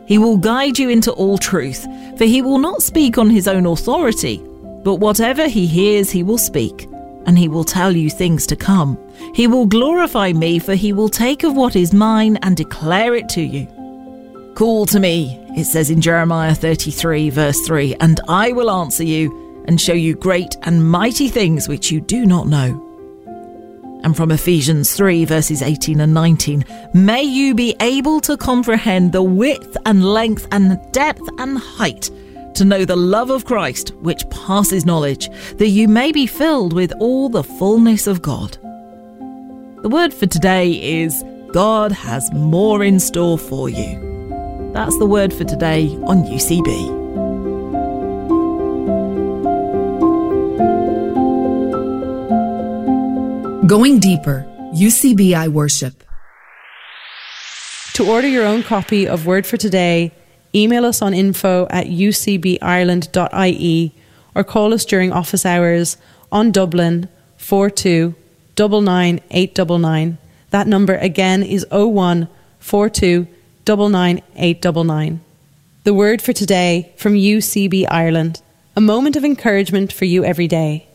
He will guide you into all truth, for he will not speak on his own authority, but whatever he hears he will speak, and he will tell you things to come. He will glorify me, for he will take of what is mine and declare it to you. Call to me, it says in Jeremiah 33 verse 3, and I will answer you and show you great and mighty things which you do not know. And from Ephesians 3 verses 18 and 19, may you be able to comprehend the width and length and depth and height, to know the love of Christ which passes knowledge, that you may be filled with all the fullness of God. The word for today is God has more in store for you. That's the word for today on UCB. Going deeper, UCB Worship. To order your own copy of Word for Today, email us on info@ucbireland.ie or call us during office hours on Dublin 42 99 899. That number again is 01 42 99 899. The Word for Today from UCB Ireland. A moment of encouragement for you every day.